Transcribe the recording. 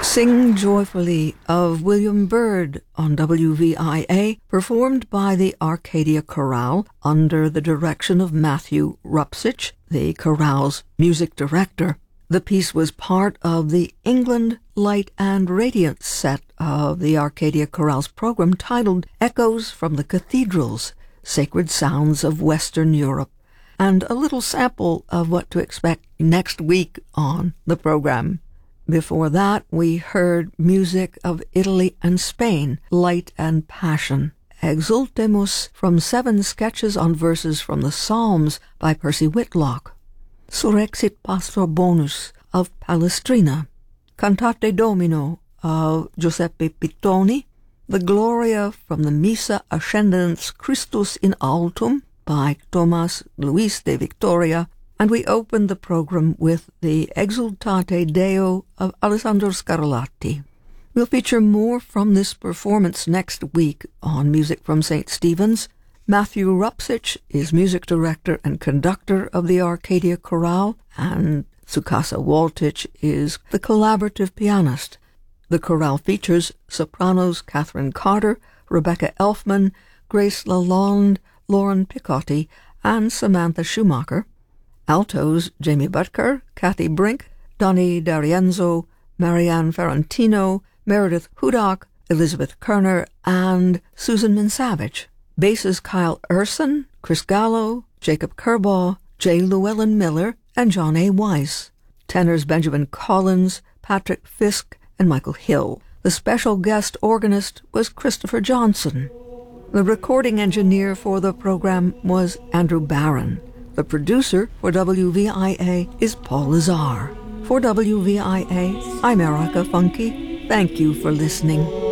Sing Joyfully of William Byrd on WVIA, performed by the Arcadia Chorale under the direction of Matthew Rupsich, the chorale's music director. The piece was part of the England Light and Radiance set of the Arcadia Chorale's program titled Echoes from the Cathedrals, Sacred Sounds of Western Europe, and a little sample of what to expect next week on the program. Before that, we heard music of Italy and Spain, Light and Passion, Exultemus from 7 sketches on verses from the Psalms by Percy Whitlock, Surrexit Pastor Bonus of Palestrina, Cantate Domino of Giuseppe Pittoni, the Gloria from the Missa Ascendens Christus in Altum by Thomas Luis de Victoria, and we opened the program with the Exultate Deo of Alessandro Scarlatti. We'll feature more from this performance next week on Music from St. Stephen's. Matthew Rupsich is music director and conductor of the Arcadia Chorale, and Tsukasa Waltich is the collaborative pianist. The chorale features sopranos Catherine Carter, Rebecca Elfman, Grace Lalonde, Lauren Picotti, and Samantha Schumacher. Altos Jamie Butker, Kathy Brink, Donnie D'Arienzo, Marianne Ferrantino, Meredith Hudak, Elizabeth Kerner, and Susan Minsavage. Basses Kyle Urson, Chris Gallo, Jacob Kerbaugh, J. Llewellyn Miller, and John A. Weiss. Tenors Benjamin Collins, Patrick Fisk, and Michael Hill. The special guest organist was Christopher Johnson. The recording engineer for the program was Andrew Barron. The producer for WVIA is Paul Lazar. For WVIA, I'm Erica Funke. Thank you for listening.